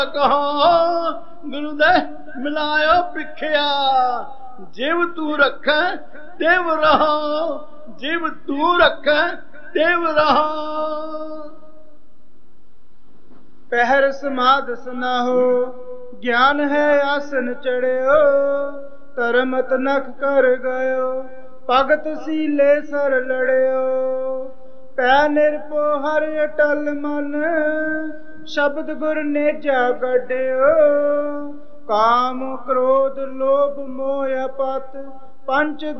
ਕਹੋ ਗੁਰੂ ਦੇ ਮਿਲਾਇਓ ਪਿੱਖਿਆ। ਜਿਵ ਤੂੰ ਰੱਖੈ ਤਿਵ ਰਹੋ, ਜਿਵ ਤੂੰ ਰੱਖੈ ਤਿਵ ਰਹੋ। ਪਹਿਰ ਸਮਾਧ ਸੁਨਾਹੋ, ਗਿਆਨ ਹੈ ਆਸਨ ਚੜਿਓ। ਧਰਮਤ ਨਖ ਕਰ ਗਇਓ, ਭਗਤ ਸੀਲੇ ਸਰ ਲੜਿਓ। ਪੈ ਨਿਰਭਉ ਹਰ ਅਟਲ ਮਨ, ਸ਼ਬਦ ਗੁਰ ਨੇਜਾ ਗੱਡਿਓ। ਕਾਮ ਕ੍ਰੋਧ ਲੋਭ ਮੋਹ ਆਪਤ ਪੰਚ